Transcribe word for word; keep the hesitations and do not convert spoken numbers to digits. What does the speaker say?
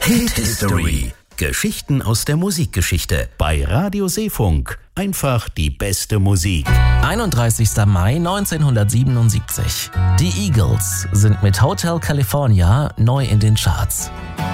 Hit History. Geschichten aus der Musikgeschichte bei Radio Seefunk. Einfach die beste Musik. einunddreißigster Mai neunzehnhundertsiebenundsiebzig. Die Eagles sind mit Hotel California neu in den Charts.